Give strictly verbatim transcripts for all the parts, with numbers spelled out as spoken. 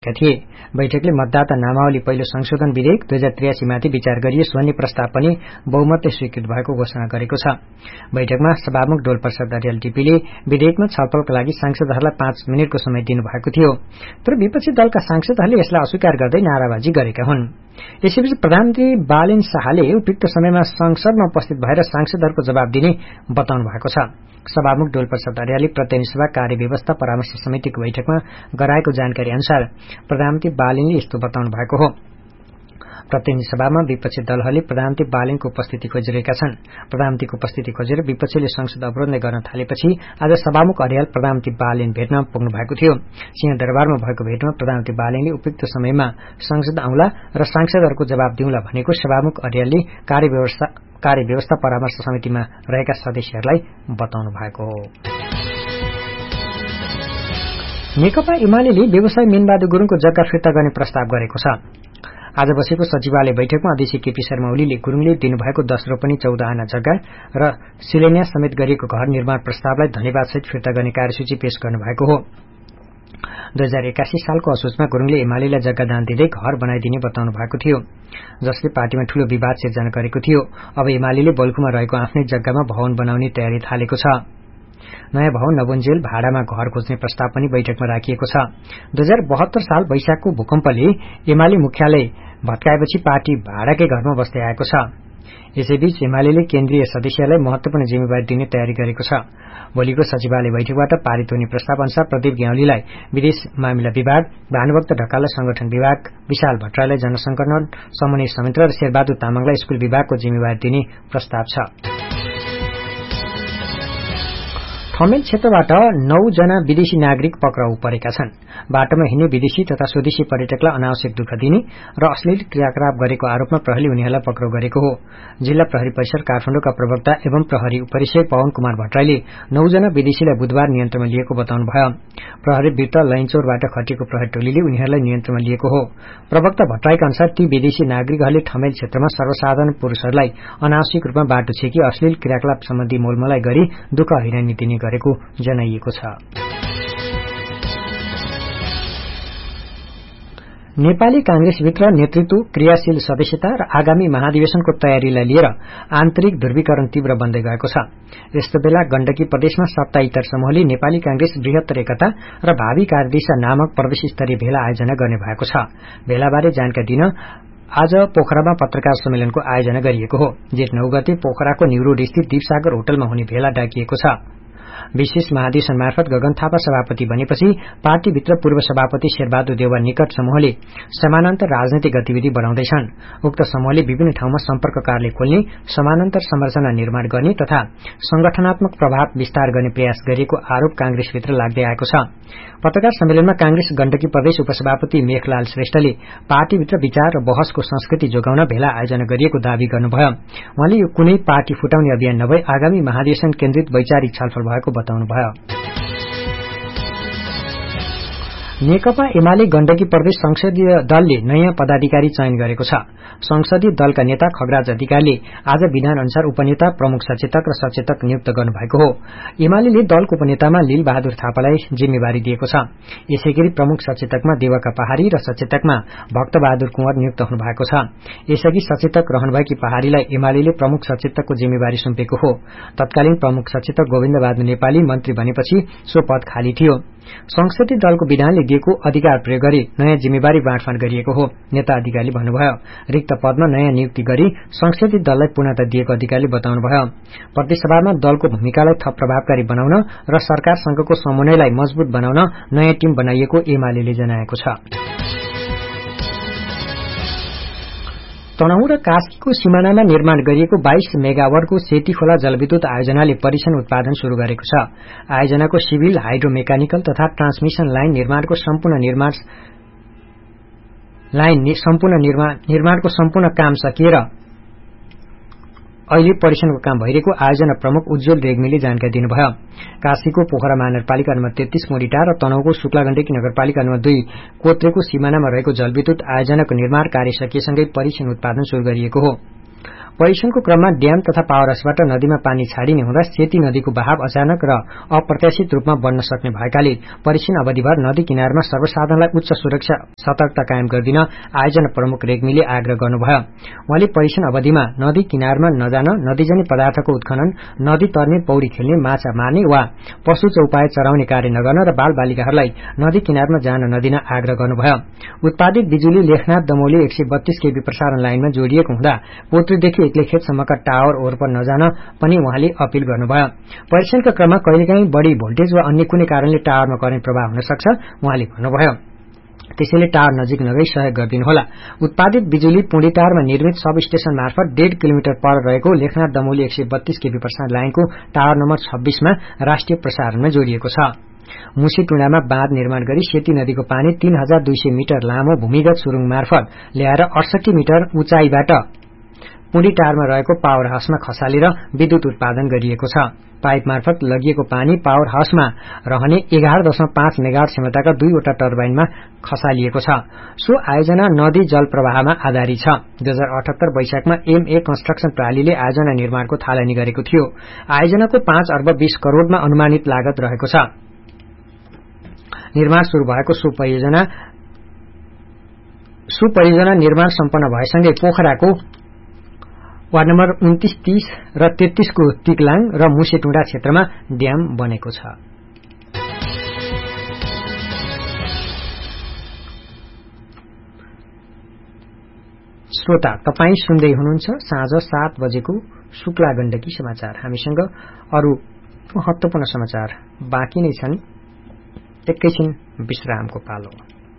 गरेका थिए। बैठकले मतदाता नामावली पहिलो संशोधन विधेयक दुई हजार त्रियासी माथि विचार गरियोस् भन्ने प्रस्ताव पनि बहुमतले स्वीकृत भएको घोषणा गरेको छ। बैठकमा सभामुख डोलप्रसाद अर्याल टिपीले विधेयकमा छलफलका लागि सांसदहरूलाई पाँच मिनटको समय दिनुभएको थियो, तर विपक्षी दलका सांसदहरूले यसलाई अस्वीकार गर्दै नाराबाजी गरेका हुन्। यसैबीच प्रधानमन्त्री बालेन शाहले उपयुक्त समयमा संसदमा उपस्थित भएर सांसदहरूको जवाब दिने बताउनु भएको छ। सभामुख डोलप्रसाद अर्यालले प्रतिनिधि सभा कार्यव्यवस्था परामर्श समितिको बैठकमा गराएको जानकारी अनुसार प्रधानमन्त्री बालेनले यस्तो बताउनु भएको हो। प्रतिनिधि सभामा विपक्षी दलहरूले प्रधानमन्त्री बालेनको उपस्थिति खोजिरहेका छन्। प्रधानमन्त्रीको उपस्थिति खोजेर विपक्षीले संसद अवरोध गर्न थालेपछि आज सभामुख अर्याल प्रधानमन्त्री बालेन भेट्न पुग्नु भएको थियो। सिंहदरबारमा भएको भेटमा प्रधानमन्त्री बालेनले उपयुक्त समयमा संसद आउला र सांसदहरूको जवाब दिउला भनेको सभामुख अर्यालले कार्यव्यवस्था कार्यव्यवस्था परामर्श समितिमा रहेका सदस्यहरूलाई बताउनु भएको हो। नेकपा एमालेले व्यवसायी मीनबहादुर गुरुङको जग्गा फिर्ता गर्ने प्रस्ताव गरेको छ। आज बसेको सचिवालय बैठकमा अध्यक्ष केपी शर्मा ओलीले गुरुङले दिनुभएको दश रोपनी चौध आना जग्गा र शिलान्यास समेत गरिएको घर निर्माण प्रस्तावलाई धन्यवादसहित फिर्ता गर्ने कार्यसूची पेश गर्नुभएको हो। दुई हजार एकासी सालको असोजमा गुरुङले एमालेलाई जग्गा दान दिँदै घर बनाइदिने बताउनु भएको थियो, जसले पार्टीमा ठूलो विवाद सिर्जना गरेको थियो। अब एमालेले बल्कुमा रहेको आफ्नै जग्गामा भवन बनाउने तयारी थालेको छ। नयाँ भवन नबुन्जेल भाडामा घर खोज्ने प्रस्ताव पनि बैठकमा राखिएको छ। दुई हजार बहत्तर साल वैशाखको भूकम्पले एमाले मुख्यालय भत्काएपछि पार्टी भाडाकै घरमा बस्दै आएको छ। यसैबीच एमालेले केन्द्रीय सदस्यलाई महत्वपूर्ण जिम्मेवारी दिने तयारी गरेको छ। भोलिको सचिवालय बैठकबाट पारित हुने प्रस्ताव अनुसार प्रदीप ग्याउलीलाई विदेश मामिला विभाग, भानुभक्त ढकाललाई संगठन विभाग, विशाल भट्टराईलाई जनसंगठन समन्वय संयन्त्र र शेरबहादुर तामाङलाई स्कूल विभागको जिम्मेवारी दिने प्रस्ताव छ। ठमेल क्षेत्रबाट नौ जना विदेशी नागरिक पक्राउ परेका छन्। बाटोमा हिँड्ने विदेशी तथा स्वदेशी पर्यटकलाई अनावश्यक दुःख दिने र अश्लील क्रियाकलाप गरेको आरोपमा प्रहरीले उनीहरूलाई पक्राउ गरेको हो। जिल्ला प्रहरी परिषद काठमाडौँका प्रवक्ता एवं प्रहरी उपरीक्षक पवन कुमार भट्टराईले नौजना विदेशीलाई बुधबार नियन्त्रणमा लिएको बताउनुभयो। प्रहरी वृत्त लैनचौरबाट खटिएको प्रहरी टोलीले उनीहरूलाई नियन्त्रणमा लिएको हो। प्रवक्ता भट्टराईका अनुसार ती विदेशी नागरिकहरूले ठमेल क्षेत्रमा सर्वसाधारण पुरूषहरूलाई अनावश्यक रूपमा बाटो छेकी अश्लील क्रियाकलाप सम्बन्धी मोलमलाई गरी दुःख हैरानी दिने गरेको जनाइएको छ। नेपाली कांग्रेसभित्र नेतृत्व, क्रियाशील सदस्यता र आगामी महाधिवेशनको तयारीलाई लिएर आन्तरिक ध्रुवीकरण तीव्र बन्दै गएको छ। यस्तो बेला गण्डकी प्रदेशमा सत्ताइतर समूहले नेपाली कांग्रेस बृहत्तर एकता र भावी कार्यदिशा नामक प्रदेश स्तरीय भेला आयोजना गर्ने भएको छ। भेलाबारे जानकारी दिन आज पोखरामा पत्रकार सम्मेलनको आयोजना गरिएको हो। जेठ नौ गते पोखराको न्यू रोड स्थित दीपसागर होटलमा हुने भेला डाकिएको छ। विशेष महाधिवेशन मार्फत गगन थापा सभापति बनेपछि पार्टीभित्र पूर्व सभापति शेरबहादुर देउवा निकट समूहले समानान्तर राजनैतिक गतिविधि बढ़ाउँदैछन्। उक्त समूहले विभिन्न ठाउँमा सम्पर्क कार्यालय खोल्ने, समानान्तर संरचना निर्माण गर्ने तथा संगठनात्मक प्रभाव विस्तार गर्ने प्रयास गरिएको आरोप कांग्रेसभित्र लाग्दै आएको छ। पत्रकार सम्मेलनमा कांग्रेस गण्डकी प्रदेश उपसभापति मेखलाल श्रेष्ठले पार्टीभित्र विचार र बहसको संस्कृति जोगाउन भेला आयोजना गरिएको दावी गर्नुभयो। उहाँले यो कुनै पार्टी फुटाउने अभियान नभई आगामी महाधिवेशन केन्द्रित वैचारिक छलफल भएको बताउनुभयो। नेकपा एमाले गण्डकी प्रदेश संसदीय दलले नयाँ पदाधिकारी चयन गरेको छ। संसदीय दलका नेता खगराज अधिकारीले आज विधान अनुसार उपनेता, प्रमुख सचेतक र सचेतक नियुक्त गर्नुभएको हो। एमाले दलको उपनेतामा लील बहादुर थापालाई जिम्मेवारी दिएको छ। यसैगरी प्रमुख सचेतकमा देवका पहाड़ी र सचेतकमा भक्त बहादुर कुँवर नियुक्त हुनुभएको छ। यसअघि सचेतक रहनुभएकी पहाड़ीलाई एमाले प्रमुख सचेतकको जिम्मेवारी सुम्पेको हो। तत्कालीन प्रमुख सचेतक गोविन्द बहादुर नेपाली मन्त्री बनेपछि सो पद खाली थियो। संसदीय दलको विधानले दिएको अधिकार प्रयोग गरी नयाँ जिम्मेवारी बाँडफाँड गरिएको हो। नेता अधिकारीले भन्नुभयो। रिक्त पदमा नयाँ नियुक्ति गरी संसदीय दललाई पूर्णता दिएको अधिकारीले बताउनुभयो। प्रतिसभामा दलको भूमिकालाई थप प्रभावकारी बनाउन र सरकारसँगको समन्वयलाई मजबूत बनाउन नयाँ टिम बनाइएको एमाले जनाएको छ। तनहुँ र कास्कीको सिमानामा निर्माण गरिएको बाइस मेगावाटको सेती खोला जलविद्युत आयोजनाले परिक्षण उत्पादन शुरू गरेको छ। आयोजनाको सिभिल, हाइड्रोमेकानिकल तथा ट्रान्समिशन लाइन निर्माणको सम्पूर्ण निर्माण लाइन सम्पूर्ण निर्माण निर्माणको सम्पूर्ण काम सकिएर अहिले परीक्षणको काम भइरहेको आयोजना प्रमुख उज्जवल रेग्मीले जानकारी दिनुभयो। काशीको पोखरा महानगरपालिका नम्बर तेत्तीस मोडिटा र तनहुँको शुक्लागण्डकी नगरपालिका नम्बर दुई कोत्रेको सीमानामा रहेको जलविद्युत आयोजनाको निर्माण कार्य सकिएसँगै परीक्षण उत्पादन शुरू गरिएको हो। परीक्षणको क्रममा ड्याम तथा पावर हाउसबाट नदीमा पानी छाडिने हुँदा सेती नदीको बहाव अचानक र अप्रत्याशित रूपमा बढ्न सक्ने भएकाले परीक्षण अवधिभर नदी किनारमा सर्वसाधारणलाई उच्च सुरक्षा सतर्कता कायम गरिदिन आयोजना प्रमुख रेग्मीले आग्रह गर्नुभयो। उहाँले परीक्षण अवधिमा नदी किनारमा नजान, नदीजन्य पदार्थको उत्खनन, नदी तर्ने, पौडी खेल्ने, माछा मार्ने वा पशु चौपाए चराउने कार्य नगर्न र बाल बालिकाहरूलाई नदी किनारमा जान नदिन आग्रह गर्नुभयो। उत्पादित बिजुली लेखनाथ दमौली एक सय बत्तीस केबी प्रसारण लाइनमा जोडिएको हुँदा पोत्रीदेखि एक्लैखेतसम्मका टावर ओरपर नजान पनि उहाँले अपील गर्नुभयो। परीक्षणका क्रममा कहिलेकाहीँ बढ़ी भोल्टेज वा अन्य कुनै कारणले टावरमा करेन्ट प्रवाह हुन सक्छ उहाँले भन्नुभयो। त्यसैले टावर नजिक नगई सहयोग गरिदिनुहोला। उत्पादित बिजुली पुँडीटारमा निर्मित सब स्टेशन मार्फत डेढ़ किलोमिटर पर रहेको लेखनाथ दमौली एक सय बत्तीस केबी प्रसारण लाइनको टावर नम्बर छब्बीसमा राष्ट्रिय प्रसारणमा जोडिएको छ। मुसीटुँडामा बाँध निर्माण गरी सेती नदीको पानी तीन हजार दुई सय मिटर लामो भूमिगत सुरुङ मार्फत ल्याएर अडसठी मिटर उचाइबाट पुँडीटारमा रहेको पावर हाउसमा खसालेर विद्युत उत्पादन गरिएको छ। पाइप मार्फत लगिएको पानी पावर हाउसमा रहने एघार दशमलव पाँच मेगावाट क्षमताका दुईवटा टर्बाइनमा खसालिएको छ। सो आयोजना नदी जल प्रवाहमा आधारित छ। दुई हजार अठहत्तर वैशाखमा एमए कन्स्ट्रक्सन प्रणालीले आयोजना निर्माणको थालनी गरेको थियो। आयोजनाको पाँच अर्ब बीस करोड़मा अनुमानित लागत रहेको छ। निर्माण शुरू भएको सो परियोजना सो परियोजना निर्माण सम्पन्न भएसँगै पोखराको वार्ड नम्बर उन्तीस, तीस र तेत्तीस को तिक्लाङ र मुसेटुँडा क्षेत्रमा ड्याम बनेको छ। श्रोता, तपाई सुन्दै हुनुहुन्छ साँझ सात बजेको शुक्ला गण्डकी समाचार। हामीसँग अरू महत्वपूर्ण समाचार बाँकी नै छन्। एकैछिन विश्रामको पालो।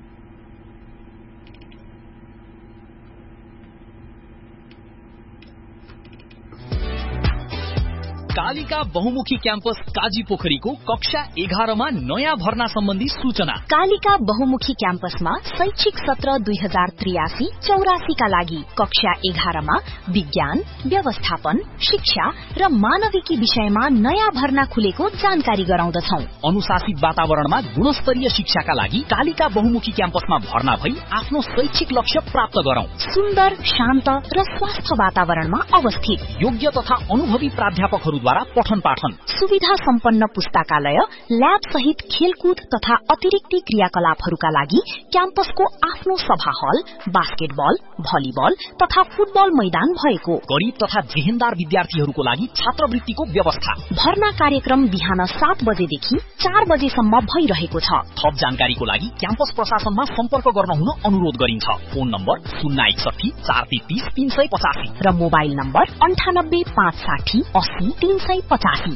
कालिका बहुमुखी क्याम्पस काजी पोखरीको कक्षा एघारमा नयाँ भर्ना सम्बन्धी सूचना। कालिका बहुमुखी क्याम्पसमा शैक्षिक सत्र दुई हजार त्रियासी चौरासी का लागि कक्षा एघारमा विज्ञान, व्यवस्थापन, शिक्षा र मानविकी विषयमा नयाँ भर्ना खुलेको जानकारी गराउँदछौ। अनुशासित वातावरणमा गुणस्तरीय शिक्षाका लागि कालिका बहुमुखी क्याम्पसमा भर्ना भई आफ्नो शैक्षिक लक्ष्य प्राप्त गरौं। सुन्दर, शान्त र स्वस्थ वातावरणमा अवस्थित, योग्य तथा अनुभवी प्राध्यापकहरू पठन पाठन, सुविधा सम्पन्न पुस्तकालय, ल्याब सहित खेलकुद तथा अतिरिक्ती क्रियाकलापहरूका लागि क्याम्पसको आफ्नो सभा हल, बास्केटबल, भलिबल तथा फुटबल मैदान भएको, गरीब तथा जेहेन्दार विद्यार्थीहरूको लागि छात्रवृत्तिको व्यवस्था। भर्ना कार्यक्रम बिहान सात बजेदेखि चार बजेसम्म भइरहेको छ। थप जानकारीको लागि क्याम्पस प्रशासनमा सम्पर्क गर्न हुन अनुरोध गरिन्छ। फोन नम्बर शून्य एकसठी चार तेत्तीस तीन सय पचासी र मोबाइल नम्बर अन्ठानब्बे पाँच साठी अस्सी तीन सय पचासी।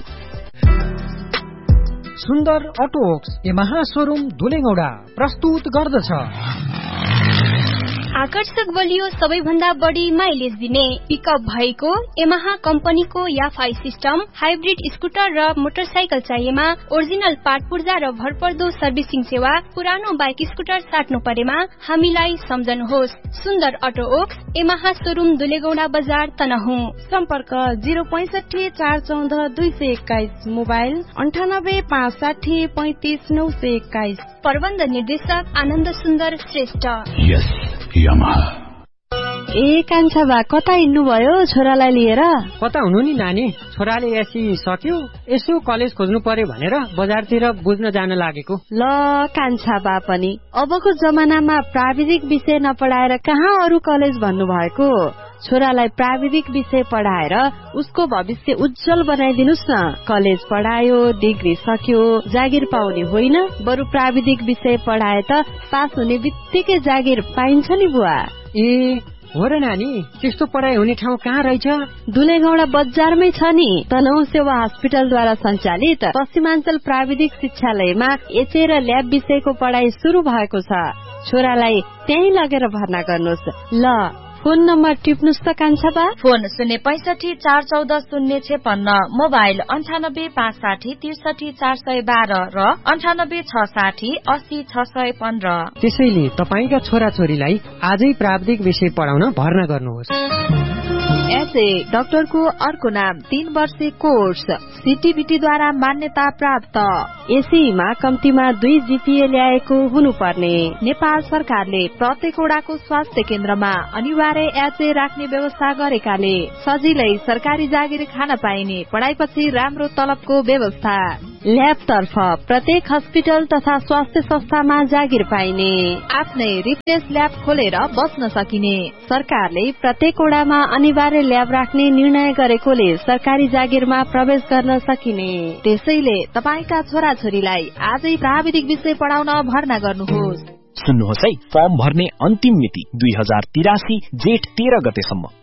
सुन्दर अटोक्स यमहा शोरूम धुलेगौडा प्रस्तुत गर्दछ आकर्षक बलियो सबैभन्दा बढी माइलेज दिने पिकअप भएको यमहा कम्पनीको याफाई सिस्टम, हाइब्रिड स्कुटर र मोटरसाइकल चाहिएमा ओरिजिनल पार्ट पूर्जा र भरपर्दो सर्भिसिङ सेवा, पुरानो बाइक स्कुटर साट्नु परेमा हामीलाई सम्झनुहोस्। सुन्दर अटो ओक्स यमहा शोरूम दुलेगौडा बजार तनहुँ। सम्पर्क जिरो पैंसठी चार चौध दुई सय एक्काइस, मोबाइल अन्ठानब्बे पाँच साठी पैंतिस नौ सय एक्काइस। प्रबन्ध निर्देशक आनन्द सुन्दर श्रेष्ठ। यस यामाहा। ए कान्छा बा, कता हिँड्नु भयो छोरालाई लिएर? कता हुनु नि नानी, छोराले एसी सक्यो, यसो कलेज खोज्नु पर्यो भनेर बजारतिर बुझ्न जान लागेको। ल कान्छा बा पनि अबको जमानामा प्राविधिक विषय नपढाएर कहाँ अरू कलेज भन्नु भएको। छोरालाई प्राविधिक विषय पढाएर उसको भविष्य उज्जवल बनाइदिनुस् न। कलेज पढायो, डिग्री सक्यो, जागिर पाउने होइन, बरु प्राविधिक विषय पढाए त पास हुने बित्तिकै जागिर पाइन्छ नि बुवा। ए हो र नानी, त्यस्तो पढाइ हुने ठाउँ कहाँ रहेछ? दुलेगौडा बजारमै छ नि। तनहुँ सेवा हस्पिटलद्वारा सञ्चालित पश्चिमाञ्चल प्राविधिक शिक्षालयमा एचए र ल्याब विषयको पढाइ शुरू भएको छ। छोरालाई त्यहीँ लगेर भर्ना गर्नुहोस्। ल फोन नम्बर टिप्नुस् त कान्छा बा। फोन शून्य पैंसठी चार चौध शून्य छेपन्न, मोबाइल अन्ठानब्बे पाँच साठी त्रिसठी चार सय बाह्र र अन्ठानब्बे छ साठी अस्सी छ सय पन्ध्र। त्यसैले तपाईका छोराछोरीलाई आजै प्राविधिक विषय पढाउन भर्ना गर्नुहोस्। एसए डाक्टरको अर्को नाम तीन वर्षे कोर्स सीटीबीटीद्वारा मान्यता प्राप्त एसीमा कम्तीमा दुई जीपीए ल्याएको हुनुपर्ने नेपाल सरकारले प्रत्येक वडाको स्वास्थ्य केन्द्रमा अनिवार्य एसए राख्ने व्यवस्था गरेकाले सजिलै सरकारी जागिर खान पाइने पढाइपछि राम्रो तलबको व्यवस्था ल्याब तर्फ प्रत्येक हस्पिटल तथा स्वास्थ्य संस्थामा जागिर पाइने आफ्नै रिफ्रेस ल्याब खोलेर बस्न सकिने सरकारले प्रत्येक वडामा अनिवार्य ल्याब राख्ने निर्णय गरेकोले सरकारी जागिरमा प्रवेश गर्न सकिने त्यसैले तपाईका छोराछोरीलाई आजै प्राविधिक विषय पढाउन भर्ना गर्नुहोस्। सुन्नुहोस् है, फर्म भर्ने अन्तिम मिति दुई हजार तिरासी जेठ तेह्र गतेसम्म।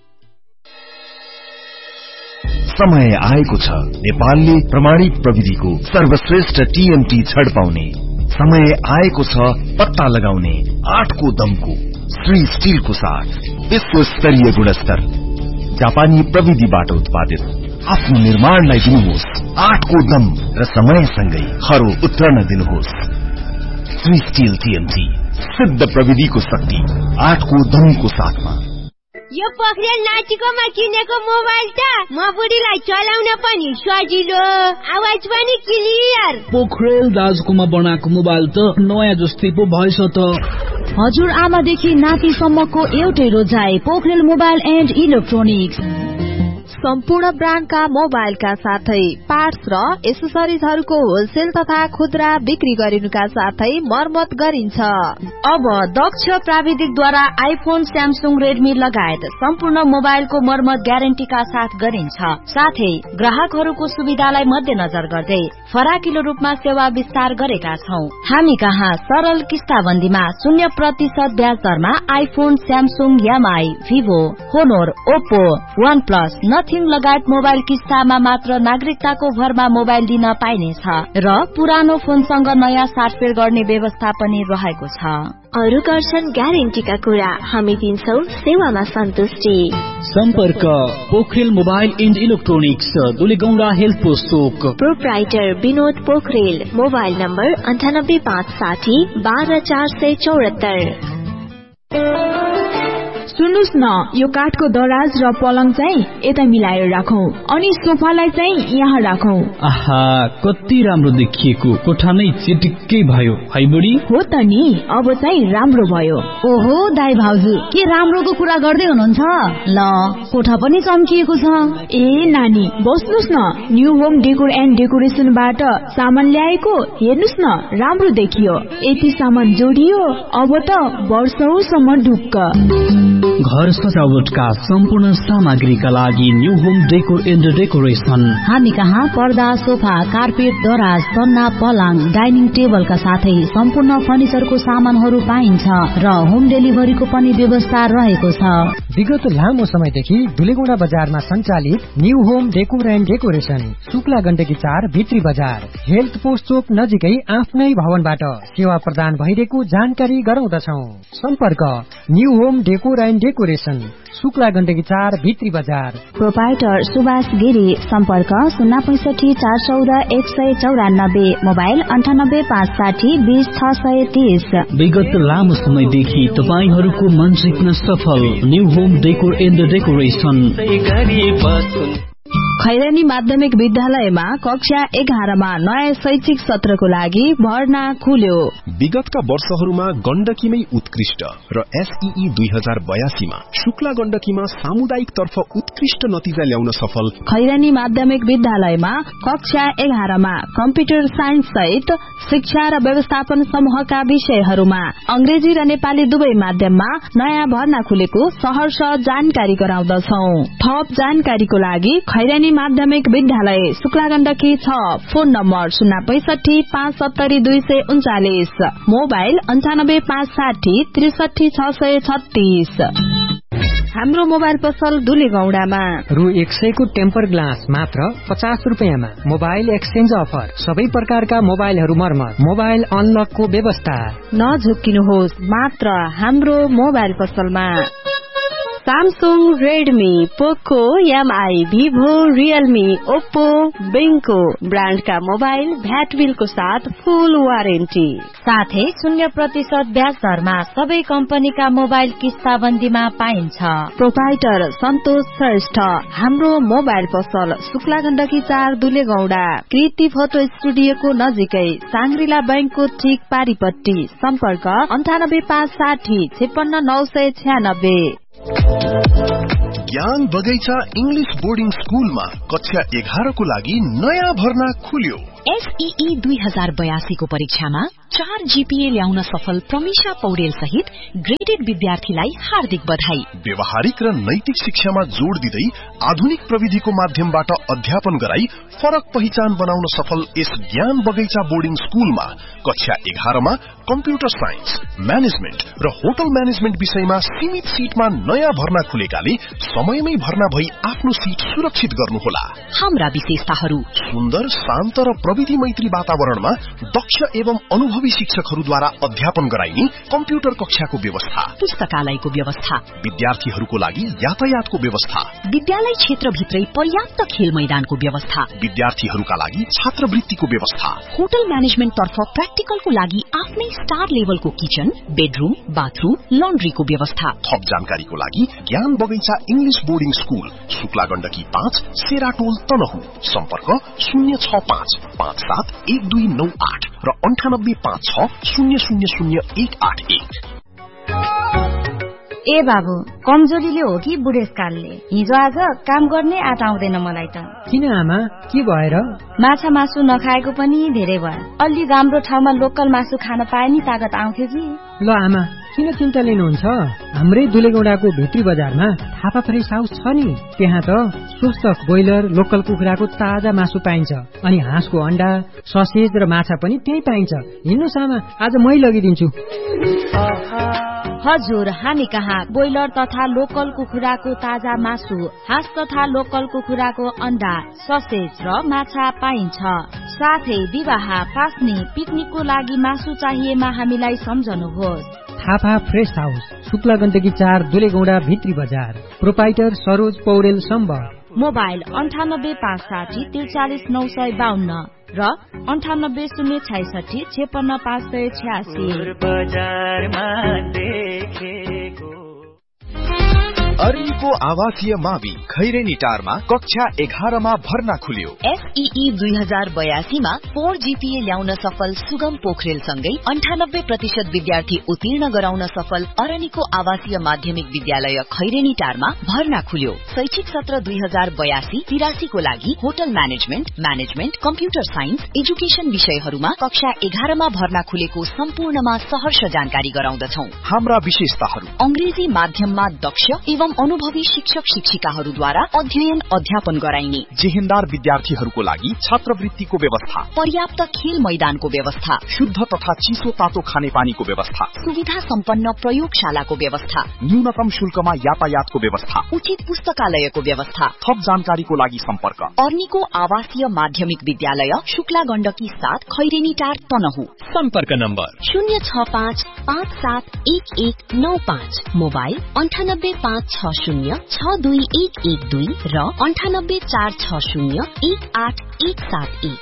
समय आएको छ नेपालले प्रमाणित प्रविधिको सर्वश्रेष्ठ टीएमटी छड पाउने। समय आएको छ पत्ता लगाउने आठको दमको श्री स्टीलको साथ विश्व स्तरीय गुणस्तर जापानी प्रविधिबाट उत्पादित आफ्नो निर्माणलाई दिनुहोस् आठको दम र समयसँगै खरो उत्रन दिनुहोस्। श्री स्टील टीएमटी सिद्ध प्रविधिको शक्ति आठको दमको साथमा। यो पोखरेल नातिकोमा किनेको मोबाइल त म बुढीलाई चलाउन पनि सजिलो, आवाज पनि क्लियर। पोखरेल दाजुकोमा बनाएको मोबाइल त नयाँ जस्तै पो भएछ त। हजुर आमादेखि नातिसम्मको एउटै रोजाइ पोखरेल मोबाइल एन्ड इलेक्ट्रोनिक्स। सम्पूर्ण ब्रान्डका मोबाइलका साथै पार्ट्स र एसेसरिजहरूको होलसेल तथा खुद्रा बिक्री गरिनुका साथै मर्मत गरिन्छ। अब दक्ष प्राविधिकद्वारा आइफोन, स्यामसुङ, रेडमी लगायत सम्पूर्ण मोबाइलको मर्मत ग्यारेन्टीका साथ गरिन्छ। साथै ग्राहकहरूको सुविधालाई मध्यनजर गर्दै फराकिलो रूपमा सेवा विस्तार गरेका छौं। हामी कहाँ सरल किस्ताबन्दीमा शून्य प्रतिशत ब्याज दरमा iPhone, Samsung, MI, Vivo, होनोर, Oppo, one plus, nothing लगायत मोबाइल किस्तामा मात्र नागरिकताको भरमा मोबाइल दिन पाइनेछ र पुरानो फोनसँग नयाँ साटफेर गर्ने व्यवस्था पनि रहेको छ। अरु गर्छन् ग्यारेन्टीका कुरा, हामी दिन्छौं सेवामा सन्तुष्टि। सम्पर्क Pokharel mobile and electronics, Dulegaunda health post Chowk. Proprietor Vinod Pokharel, mobile number अन्ठानब्बे पाँच साठी बाह्र चार सय चौरात्तर। सुन्नुस् न, यो काठको दराज र पलङ चाहिँ यता मिलाएर राखौं अनि सोफालाई चाहिँ यहाँ राखौं। आहा, कति राम्रो देखिएको, कोठा नै चिटिक्कै भयो है बुढी। हो त नि, अब चाहिँ राम्रो भयो। ओहो दाइ भाउजू, के राम्रोको कुरा गर्दै हुनुहुन्छ? ल, कोठा पनि चम्किएको छ। ए नानी, बस्नुस् न, न्यू होम डेकोर एन्ड डेकोरेसनबाट सामान ल्याएको, हेर्नुस् न, राम्रो देखियो। यति सामान जोडियो, अब त वर्षौसम्म ढुक्क। घर सजावटका सम्पूर्ण सामग्रीका लागि new home decor and decoration. हामी कहाँ पर्दा, सोफा, कार्पेट, दराज, सन्ना, पलङ, डाइनिङ टेबलका साथै सम्पूर्ण फर्निचरको सामानहरू पाइन्छ र होम डेलिभरीको पनि व्यवस्था रहेको छ। विगत लामो समयदेखि दुलेगौंडा बजारमा सञ्चालित new home decor and decoration, Shukla Gandaki चार भित्री बजार, हेल्थ पोस्ट चोक नजिकै आफ्नै भवनबाट सेवा प्रदान भइरहेको जानकारी गराउँदछौ। सम्पर्क new home decor and decoration, Shukla Gandaki चार भित्री बजार। प्रोपाइटर सुभाष गिरी, सम्पर्क शून्य पैसठी चार चौध एक सय चौरानब्बे, मोबाइल अन्ठानब्बे पाँच साठी बीस छ सय तीस। विगत लामो समयदेखि तपाईहरूको मन जित्न सफल new home decor and decoration. Khairani माध्यमिक विद्यालयमा कक्षा एघारमा नयाँ शैक्षिक सत्रको लागि भर्ना खुल्यो। विगतका वर्षहरूमा गण्डकीमै उत्कृष्ट र एसईई दुई हजार बयासीमा शुक्ला गण्डकीमा सामुदायिक तर्फ उत्कृष्ट नतिजा ल्याउन सफल खैरानी माध्यमिक विद्यालयमा कक्षा एघारमा कम्प्युटर साइन्स सहित शिक्षा र व्यवस्थापन समूहका विषयहरूमा अंग्रेजी र नेपाली दुवै माध्यममा नयाँ भर्ना खुलेको सहर्ष जानकारी गराउँदछौ। थप जानकारीको लागि खैरानी माध्यमिक विद्यालय शुक्ला गण्डकी छ, फोन नम्बर शून्य पैसठी पाँच सत्तरी दुई सय उन्चालिस, मोबाइल अन्ठानब्बे पाँच साठी त्रिसठी छ सय छत्तीस। हाम्रो मोबाइल पसल दुलेगौंडामा रु एक सयको टेम्पर ग्लास मात्र पचास रुपियाँमा। मोबाइल एक्सचेन्ज अफर, सबै प्रकारका मोबाइलहरू मर्मत, मोबाइल अनलकको व्यवस्था। नझुक्किनुहोस्, मात्र हाम्रो मोबाइल पसलमा। Samsung, Redmi, Poco, M I, Vivo, Realme, Oppo, Benko ब्रान्डका mobile VAT बिलको साथ फुल वारेन्टी साथै शून्य प्रतिशत ब्याज दरमा सबै कम्पनीका मोबाइल किस्ताबन्दीमा पाइन्छ। प्रोपाइटर सन्तोष श्रेष्ठ। हाम्रो मोबाइल पसल शुक्ला गण्डकी चार दुले गौडा, कृति फोटो स्टुडियोको नजिकै, सांग्रिला बैंकको ठीक पारिपट्टि। सम्पर्क अन्ठानब्बे पाँच साठी छेपन्न नौ सय छ्यानब्बे। ज्ञान बगैँचा इंग्लिश बोर्डिङ स्कूलमा कक्षा एघारको लागि नयाँ भर्ना खुल्यो। एसईई दुई हजार बयासी को परीक्षामा चार जीपीए ल्याउन सफल प्रमिशा पौडेल सहित ग्रेडेड विद्यार्थीलाई हार्दिक बधाई। व्यवहारिक र नैतिक शिक्षामा जोड़ दिँदै आधुनिक प्रविधिको माध्यमबाट अध्यापन गराई फरक पहिचान बनाउन सफल यस ज्ञान बगैँचा बोर्डिङ स्कूलमा कक्षा एघारमा कम्प्युटर साइन्स, म्यानेजमेन्ट र होटल म्यानेजमेन्ट विषयमा सीमित सीटमा नयाँ भर्ना खुलेकाले समयमै भर्ना भई आफ्नो सीट सुरक्षित गर्नुहोला। हाम्रा विशेषताहरू: सुन्दर, शान्त र प्रविधि मैत्री वातावरणमा दक्ष एवं अनुभवी शिक्षकहरूद्वारा अध्यापन गराइने कम्प्युटर कक्षाको व्यवस्था, पुस्तकालयको व्यवस्था, विद्यार्थीहरूको लागि यातायातको व्यवस्था, विद्यालय क्षेत्रभित्रै पर्याप्त खेल मैदानको व्यवस्था, विद्यार्थीहरूका लागि छात्रवृत्तिको व्यवस्था, होटल म्यानेजमेन्ट तर्फ प्र्याक्टिकलको लागि आफ्नै स्टार लेभलको किचन, बेडरूम, बाथरूम, लन्ड्रीको व्यवस्था। थप जानकारीको लागि ज्ञान बगैँचा English boarding school, Shukla Gandaki पाँच, सेराटोल, तनहु। सम्पर्क शून्य छ पाँच पाँच सात एक दुई नौ आठ र अन्ठानब्बे पाँच छ शून्य शून्य शून्य एक आठ एक। ए बाबु, कमजोरीले हो कि बुढेसकालले? हिजो आज काम गर्ने आँट आउँदैन मलाई त। किन आमा, के भएर? माछा मासु नखाएको पनि धेरै भयो। अलि राम्रो ठाउँमा लोकल मासु खान पाए नि तागत आउँथ्यो कि। ल आमा, किन चिन्ता लिनुहुन्छ? हाम्रै दुलेगौडाको भित्री बजारमा थापा फ्रेस हाउस छ नि, त्यहाँ त स्वस्थ ब्रोइलर लोकल कुखुराको ताजा मासु पाइन्छ, अनि हाँसको अण्डा, ससेज र माछा पनि त्यही पाइन्छ। हिँड्नुहोस् आमा, आज मै लगिदिन्छु। हजुर, हामी कहाँ ब्रोइलर तथा लोकल कुखुराको ताजा मासु, हाँस तथा लोकल कुखुराको अण्डा, ससेज र माछा पाइन्छ। साथै विवाह, पास्ने, पिकनिकको लागि मासु चाहिएमा हामीलाई सम्झनुहोस्। थापा फ्रेस हाउस, शुक्ला गण्डकी चार, दुलेगौडा भित्री बजार। प्रोपाइटर सरोज पौडेल सम्बर। मोबाइल अन्ठानब्बे पाँच साठी त्रिचालिस नौ सय बाहन्न र अन्ठानब्बे शून्य छैसठी छेपन्न पाँच सय छ्यासी। अर्नीको आवासीय मावि खैरेनी टारमा कक्षा एघारमा भर्ना खुल्यो। एसईई दुई हजार बयासीमा फोर जीपीए ल्याउन सफल सुगम पोखरेल सँगै अन्ठानब्बे प्रतिशत विद्यार्थी उत्तीर्ण गराउन सफल अरनीको आवासीय माध्यमिक विद्यालय खैरेनी टारमा भर्ना खुल्यो। शैक्षिक सत्र दुई हजार बयासी तिरासीको लागि hotel management, management, computer science, education विषयहरूमा कक्षा एघारमा भर्ना खुलेको सम्पूर्णमा सहर्ष जानकारी गराउँदछौ। हाम्रा विशेषताहरू: अंग्रेजी माध्यममा दक्ष एवं अनुभवी शिक्षक शिक्षिकाहरूद्वारा अध्ययन अध्यापन गराइने, जेहेन्दार विद्यार्थीहरूको लागि छात्रवृत्तिको व्यवस्था, पर्याप्त खेल मैदानको व्यवस्था, शुद्ध तथा चिसो तातो खानेपानीको व्यवस्था, सुविधा सम्पन्न प्रयोगशालाको व्यवस्था, न्यूनतम शुल्कमा यातायातको व्यवस्था, उचित पुस्तकालयको व्यवस्था। थप जानकारीको लागि सम्पर्क अर्नीको आवासीय माध्यमिक विद्यालय, शुक्ला गण्डकी सात, खैरेनी टार, तनहु। सम्पर्क नम्बर शून्य छ पाँच पाँच सात एक एक नौ पाँच। मोबाइल अन्ठानब्बे पाँच छ शून्य छ दुई एक एक दुई र अन्ठानब्बे चार छ शून्य एक आठ एक सात एक।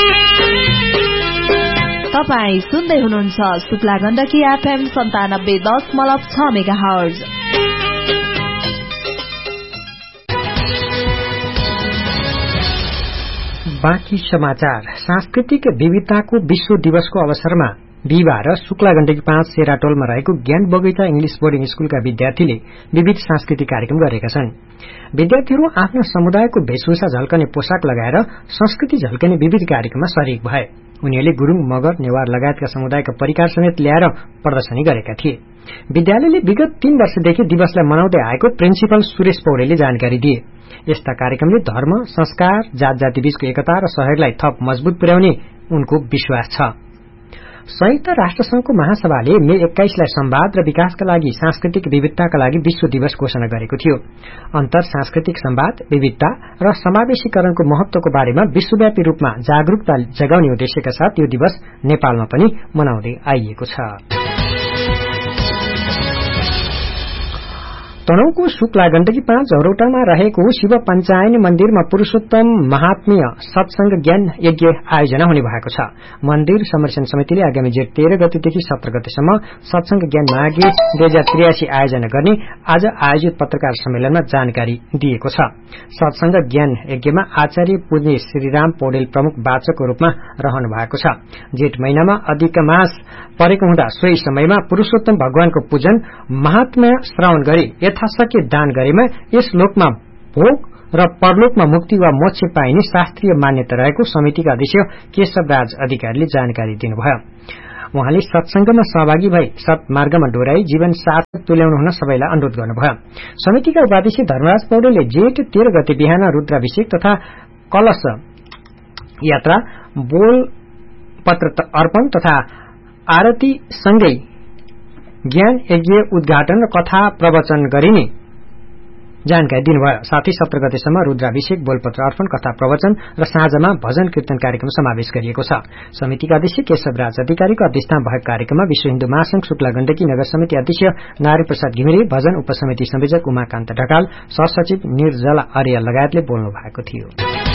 तपाई सुन्दै हुनुहुन्छ शुक्ला गण्डकी एफएम सन्तानब्बे दशमलव छ मेगा हर्ज। बाँकी समाचार। सांस्कृतिक विविधताको विश्व दिवसको अवसरमा बिहिबार शुक्ला गण्डकी पाँच सेराटोलमा रहेको ज्ञान बगैँचा इंग्लिश बोर्डिङ स्कूलका विद्यार्थीले विविध सांस्कृतिक कार्यक्रम गरेका छन्। विद्यार्थीहरू आफ्ना समुदायको वेशभूषा झल्कने पोशाक लगाएर संस्कृति झल्कने विविध कार्यक्रममा सरिक भए। उनीहरूले गुरूङ, मगर, नेवार लगायतका समुदायका परिकार समेत ल्याएर प्रदर्शनी गरेका थिए। विद्यालयले विगत तीन वर्षदेखि दिवसलाई मनाउँदै आएको प्रिन्सिपल सुरेश पौडेलले जानकारी दिए। यस्ता कार्यक्रमले धर्म, संस्कार, जात जाति बीचको एकता र सहयोगलाई थप मजबूत पुर्याउने उनको विश्वास छ। संयुक्त राष्ट्रसंघको महासभाले मे एक्काइसलाई संवाद र विकासका लागि सांस्कृतिक विविधताका लागि विश्व दिवस घोषणा गरेको थियो। अन्तर सांस्कृतिक संवाद, विविधता र समावेशीकरणको महत्वको बारेमा विश्वव्यापी रूपमा जागरूकता जगाउने उद्देश्यका साथ यो दिवस नेपालमा पनि मनाउँदै आइएको छ। तनहुको शुक्ला गण्डकी पाँच झौरौटामा रहेको शिव पञ्चायनी मन्दिरमा पुरूषोत्तम महात्मीय सत्संग ज्ञान यज्ञ आयोजना हुने भएको छ। मन्दिर संरक्षण समितिले आगामी जेठ तेह्र गतेदेखि सत्र गतेसम्म सत्संग ज्ञान माघे दुई हजार त्रियासी आयोजना गर्ने आज आयोजित पत्रकार सम्मेलनमा जानकारी दिएको छ। सत्संग ज्ञान यज्ञमा आचार्य पूज्य श्रीराम पौडेल प्रमुख वाचकको रूपमा रहनु भएको छ। जेठ महिनामा अधिक मास परेको हुँदा सोही समयमा पुरूषोत्तम भगवानको पूजन महात्म्य श्रवण गरी यथाशक्य दान गरेमा यस लोकमा भोग र परलोकमा मुक्ति वा मोक्ष पाइने शास्त्रीय मान्यता रहेको समितिका अध्यक्ष केशवराज अधिकारीले जानकारी दिनुभयो। उहाँले सत्संगमा सहभागी भई सत्मार्गमा डोराई जीवन सार्थक तुल्याउनु हुन सबैलाई अनुरोध गर्नुभयो। समितिका उपाध्यक्ष धर्मराज पौडेलले जेठ तेह्र गते बिहान रुद्राभिषेक तथा कलश यात्रा बोल पत्र अर्पण तथा आरती सँगै ज्ञान यज्ञ उद्घाटन र कथा प्रवचन गरिने जानकारी दिनुभयो। साथै सत्र गतेसम्म रुद्राभिषेक बोलपत्र अर्पण कथा प्रवचन र साँझमा भजन कीर्तन कार्यक्रम समावेश गरिएको छ। समितिका अध्यक्ष केशवराज अधिकारीको अध्यक्षतामा भएको कार्यक्रममा विश्व हिन्दू महासंघ शुक्ला गण्डकी नगर समिति अध्यक्ष नारायण प्रसाद घिमिरे, भजन उपसमिति संयोजक उमाकान्त ढकाल, सहसचिव निर्जला अर्याल लगायतले बोल्नु भएको थियो।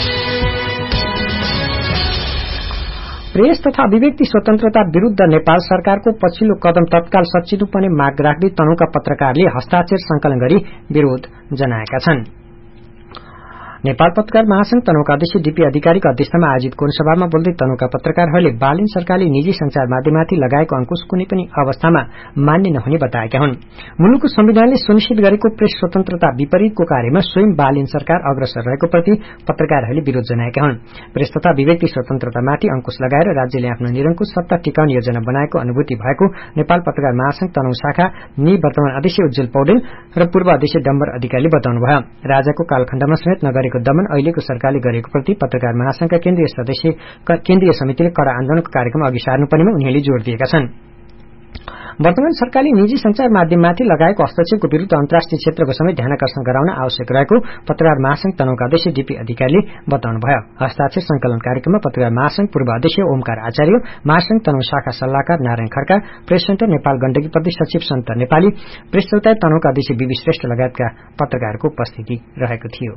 प्रेस तथा अभिव्यक्ति स्वतन्त्रता विरूद्ध नेपाल सरकारको पछिल्लो कदम तत्काल सच्चिनुपर्ने माग राख्दै तनहुका पत्रकारले हस्ताक्षर संकलन गरी विरोध जनाएका छन्। नेपाल पत्रकार महासंघ तनहुका अध्यक्ष डीपी अधिकारीको अध्यक्षतामा आयोजित कोनसभामा बोल्दै तनहुका पत्रकारहरूले बालिन सरकारले निजी संचार माध्यममाथि लगाएको अंकुश कुनै पनि अवस्थामा मान्य नहुने बताएका हुन्। मुलुकको संविधानले सुनिश्चित गरेको प्रेस स्वतन्त्रता विपरीतको कार्यमा स्वयं बालिन सरकार अग्रसर रहेको प्रति पत्रकारहरूले विरोध जनाएका हुन्। प्रेस तथा अभिव्यक्ति स्वतन्त्रतामाथि अंकुश लगाएर राज्यले आफ्नो निरङ्कुश सत्ता टिकाउने योजना बनाएको अनुभूति भएको नेपाल पत्रकार महासंघ तनहु शाखा निवर्तमान अध्यक्ष उज्जवल पौडेल र पूर्व अध्यक्ष डम्बर अधिकारीले बताउनुभयो। राजाको कालखण्डमा समेत नगरेको दमन अहिलेको सरकारले गरेको प्रति पत्रकार महासंघका केन्द्रीय सदस्य केन्द्रीय समितिले कड़ा आन्दोलनको कार्यक्रम अघि सार्नुपर्नेमा उनीहरूले जोड़ दिएका छन्। वर्तमान सरकारले निजी संचार माध्यममाथि लगाएको हस्तक्षेपको विरूद्ध अन्तर्राष्ट्रिय क्षेत्रको समेत ध्यानाकर्षण गराउन आवश्यक रहेको पत्रकार महासंघ तनहुका अध्यक्ष डीपी अधिकारीले बताउनुभयो। हस्ताक्षर संकलन कार्यक्रममा पत्रकार महासंघ पूर्व अध्यक्ष ओमकार आचार्य, महासंघ तनहु शाखा सल्लाहकार नारायण खड्का, प्रेस सेन्टर नेपाल गण्डकी प्रदेश सचिव सन्त नेपाली, प्रेस चौतारी तनहुका अध्यक्ष बीबी श्रेष्ठ लगायतका पत्रकारको उपस्थिति रहेको थियो।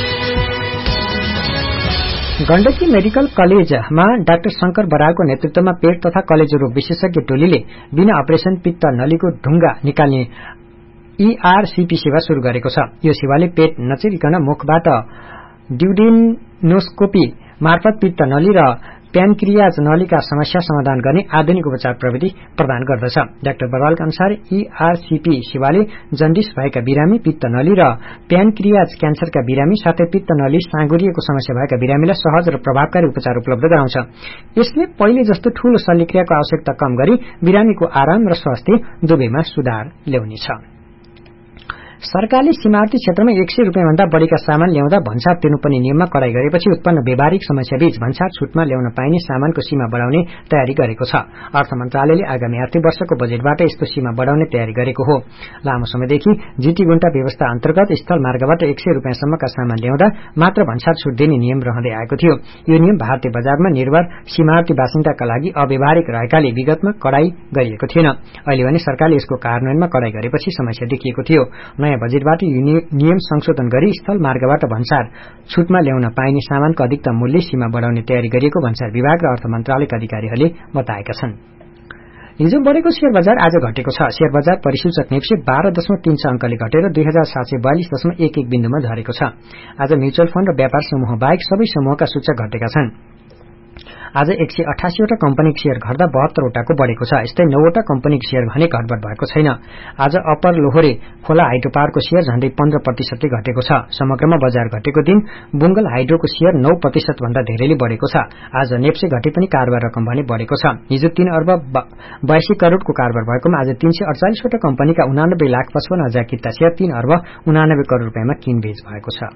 गण्डकी मेडिकल कलेजमा डाक्टर शंकर बरालको नेतृत्वमा पेट तथा कलेजो रोग विशेषज्ञ टोलीले बिना अपरेशन पित्त नलीको ढुंगा निकाल्ने ईआरसीपी सेवा शुरू गरेको छ। यो सेवाले पेट नचिरिकन मुखबाट ड्युडेनोस्कोपी मार्फत पित्त नली र प्यानक्रियाज नलीका समस्या समाधान गर्ने आधुनिक उपचार प्रविधि प्रदान गर्दछ। डाक्टर बरालका अनुसार ईआरसीपी सेवाले जन्डिस भएका बिरामी, पित्त नली र प्यानक्रियाज क्यान्सरका बिरामी साथै पित्त नली साँगुरिएको समस्या भएका बिरामीलाई सहज र प्रभावकारी उपचार उपलब्ध गराउँछ। यसले पहिले जस्तो ठूलो शल्यक्रियाको आवश्यकता कम गरी बिरामीको आराम र स्वास्थ्य दुवैमा सुधार ल्याउनेछ। सरकारले सीमावर्ती क्षेत्रमा एक सय रुपियाँ भन्दा बढ़ीका सामान ल्याउँदा भन्सार तिर्नुपर्ने नियममा कडाई गरेपछि उत्पन्न व्यावहारिक समस्याबीच भन्सार छुटमा ल्याउन पाइने सामानको सीमा बढ़ाउने तयारी गरेको छ। अर्थ मन्त्रालयले आगामी आर्थिक वर्षको बजेटबाट यस्तो सीमा बढ़ाउने तयारी गरेको हो। लामो समयदेखि जीटी गुण्टा व्यवस्था अन्तर्गत स्थल मार्गबाट एक सय रुपियाँसम्मका सामान ल्याउँदा मात्र भन्सार छुट दिने नियम रहँदै आएको थियो। यो नियम भारतीय बजारमा निर्भर सीमावर्ती बासिन्दाका लागि अव्यावहारिक रहेकाले विगतमा कडाई गरिएको थिएन। अहिले भने सरकारले यसको कार्यान्वयनमा कडाई गरेपछि समस्या देखिएको थियो। नयाँ बजेटबाट नियम संशोधन गरी स्थल मार्गबाट भन्सार छुटमा ल्याउन पाइने सामानको अधिकतम मूल्य सीमा बढ़ाउने तयारी गरिएको भन्सार विभाग र अर्थ मन्त्रालयका अधिकारीहरूले बताएका छन्। हिजो बढ़ेको शेयर बजार आज घटेको छ। शेयर बजार परिसूचक नेप्से बाह्र दशमलव तीन छ अंकले घटेर दुई हजार सात सय बयालिस दशमलव एक एक बिन्दुमा झरेको छ। आज म्युचुअल फण्ड र व्यापार समूह बाहेक सबै समूहका सूचक घटेका छन्। आज एक सय अठासीवटा कम्पनीको शेयर घट्दा बहत्तरवटाको बढ़ेको छ। यस्तै नौवटा कम्पनीको शेयर भने घटबढ भएको छैन। आज अप्पर लोहोरे खोला हाइड्रो पावरको शेयर झण्डै पन्ध्र प्रतिशतले घटेको छ। समग्रमा बजार घटेको दिन बुंगल हाइड्रोको शेयर नौ प्रतिशत भन्दा धेरैले बढ़ेको छ। आज नेप्से घटे पनि कारोबार रकम भने बढ़ेको छ। हिजो तीन अर्ब बयासी करोड़को कारोबार भएकोमा आज तीन सय अड़चालिसवटा कम्पनीका उनानब्बे लाख पचपन्न हजार किता शेयर तीन अर्ब उनानब्बे करोड़ रुपियाँमा किनबेच भएको छ।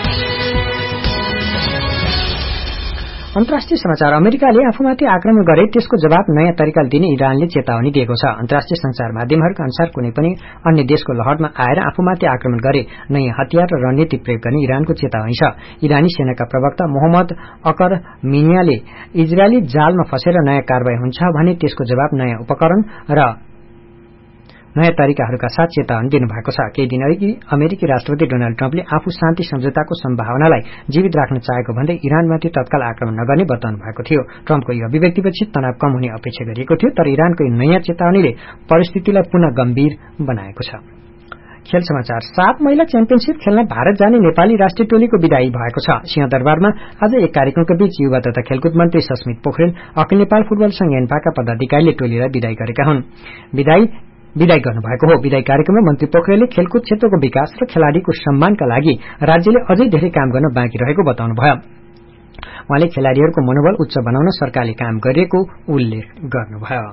अन्तर्राष्ट्रिय समाचार। अमेरिकाले आफूमाथि आक्रमण गरे त्यसको जवाब नयाँ तरिकाले दिने इरानले चेतावनी दिएको छ। अन्तर्राष्ट्रिय संचार माध्यमहरूका अनुसार कुनै पनि अन्य देशको लहरमा आएर आफूमाथि आक्रमण गरे नयाँ हतियार र रणनीति प्रयोग गर्ने इरानको चेतावनी छ। इरानी सेनाका प्रवक्ता मोहम्मद अकर मिनियाले इजरायली जालमा फसेर नयाँ कारबाही हुन्छ भने त्यसको जवाब नयाँ उपकरण र नयाँ तरिकाहरूका साथ चेतावनी दिनुभएको छ। केही दिन अघि अमेरिकी राष्ट्रपति डोनाल्ड ट्रम्पले आफू शान्ति सम्झौताको सम्भावनालाई जीवित राख्न चाहेको भन्दै इरानमाथि तत्काल आक्रमण नगर्ने बताउनु भएको थियो। ट्रम्पको यो अभिव्यक्तिपछि तनाव कम हुने अपेक्षा गरिएको थियो, तर इरानको नयाँ चेतावनीले परिस्थितिलाई पुनः गम्भीर बनाएको छ। खेल समाचार। सात महिला च्याम्पियनशीप खेल्न भारत जाने नेपाली राष्ट्रिय टोलीको विदाई भएको छ। सिंहदरबारमा आज एक कार्यक्रमको बीच युवा तथा खेलकुद मन्त्री सस्मित पोखरेल, अखिल नेपाल फुटबल संघ एन्पाका पदाधिकारीले टोलीलाई विदाई गरेका हुन् विदाई विदाई गर्नुभएको हो। विदाई कार्यक्रममा मन्त्री पोखरेलले खेलकुद क्षेत्रको विकास र खेलाड़ीको सम्मानका लागि राज्यले अझै धेरै काम गर्न बाँकी रहेको बताउनुभयो। उहाँले खेलाड़ीहरूको मनोबल उच्च बनाउन सरकारले काम गरिएको उल्लेख गर्नुभयो।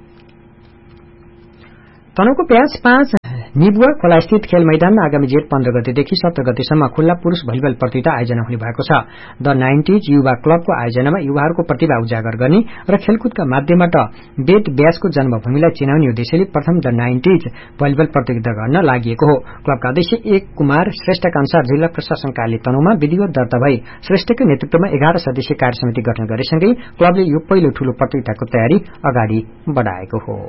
तनहुको प्याज पाँच निबुवा खोलास्थित खेल मैदानमा आगामी जेठ पन्ध्र गतेदेखि सत्र गतेसम्म खुल्ला पुरूष भलिबल प्रतियोगिता आयोजना हुने भएको छ। द नाइन्टिज युवा क्लबको आयोजनामा युवाहरूको प्रतिभा उजागर गर्ने र खेलकुदका माध्यमबाट वेद व्यासको जन्मभूमिलाई चिनाउने उद्देश्यले प्रथम द नाइन्टिज भलिबल प्रतियोगिता गर्न लागि हो। क्लबका अध्यक्ष एक कुमार श्रेष्ठका अनुसार जिल्ला प्रशासन कार्यालय तनहुमा विधिवत दर्ता भई श्रेष्ठको नेतृत्वमा एघार सदस्यीय कार्य समिति गठन गरेसँगै क्लबले यो पहिलो ठूलो प्रतियोगिताको तयारी अगाडि बढ़ाएको हो।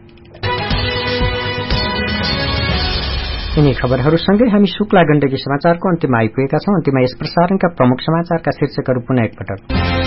यिनै खबरहरूसँगै हामी शुक्ला गण्डकी समाचारको अन्त्यमा आइपुगेका छौं। अन्त्यमा यस प्रसारणका प्रमुख समाचारका शीर्षकहरू पुनः एकपटक।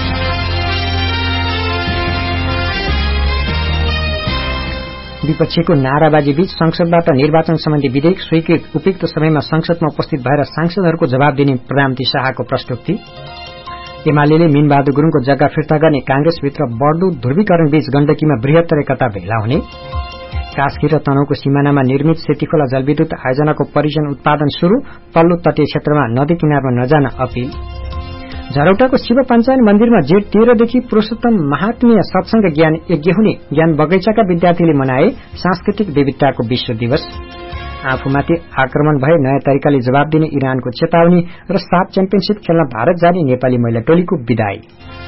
विपक्षीको नाराबाजी बीच संसदबाट निर्वाचन सम्बन्धी विधेयक स्वीकृत, उपयुक्त समयमा संसदमा उपस्थित भएर सांसदहरूको जवाब दिने प्रधानमन्त्री शाहको प्रस्तुति। एमाले मीनबहादुर गुरूङको जग्गा फिर्ता गर्ने, कांग्रेसभित्र बढ्दो ध्रुवीकरण बीच गण्डकीमा बृहत्तर एकता भेला हुने। कास्की र तनहुको सिमानामा निर्मित सेतीखोला जलविद्युत आयोजनाको परिजन उत्पादन शुरू, तल्लो तटीय क्षेत्रमा नदी किनारमा नजान अपील। झरौटाको शिव पञ्चायन मन्दिरमा जेठ तेह्रदेखि पुरूषोत्तम महात्मीय सत्संग ज्ञान यज्ञ हुने, ज्ञान बगैंचाका विद्यार्थीले मनाए सांस्कृतिक विविधताको विश्व दिवस। आफूमाथि आक्रमण भए नयाँ तरिकाले जवाब दिने इरानको चेतावनी र साफ च्याम्पियनशीप खेल्न भारत जाने नेपाली महिला टोलीको विदाई।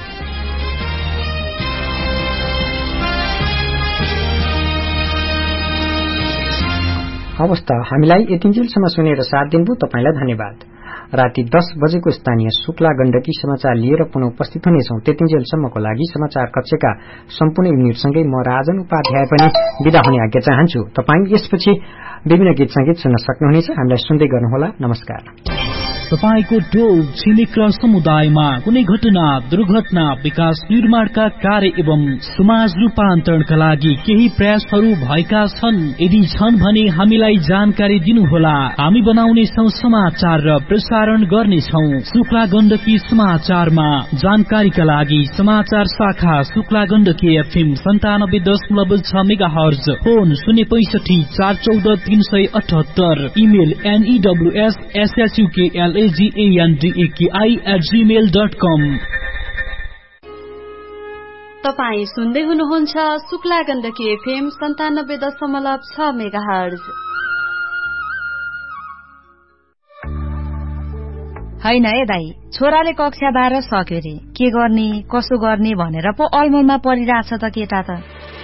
हवस् त, हामीलाई यतिन्जेलसम्म सुनेर साथ दिनुभयो तपाईलाई धन्यवाद। राति दस बजेको स्थानीय शुक्ला गण्डकी समाचार लिएर पुनः उपस्थित हुनेछौं। त्यतिन्जेलसम्मको लागि समाचार कक्षका सम्पूर्ण युनिटसँगै म राजन उपाध्याय पनि विदा हुने आज्ञा चाहन्छु। तपाई यसपछि विभिन्न गीत संगीत सुन्न सक्नुहुनेछ। हामीलाई सुन्दै गर्नुहोला। नमस्कार। तपाईको टोल छिमेक र समुदायमा कुनै घटना, दुर्घटना, विकास निर्माणका कार्य एवं समाज रूपान्तरणका लागि केही प्रयासहरू भएका छन्? यदि छन् भने हामीलाई जानकारी दिनुहोला। हामी बनाउनेछौं समाचार र प्रसारण गर्नेछौं शुक्ला गण्डकी समाचारमा। जानकारीका लागि समाचार शाखा शुक्ला गण्डकी एफएम सन्तानब्बे दशमलव छ मेगा हर्ज, फोन शून्य पैंसठी चार चौध तीन सय अठहत्तर, इमेल एनईडब्ल्यूएस एसएसयूकेएल एजीएनडीएकेआई एट जीमेल डट कम। तपाई सुन्दै हुनुहुन्छ शुक्ला गण्डकी एफएम सन्तानब्बे दशमलव छ मेगा हर्ज। हैन ए दाई, छोराले कक्षा बाह्र सक्यो रे, के गर्ने कसो गर्ने भनेर पो अलमलमा परिरहेछ त केटा त।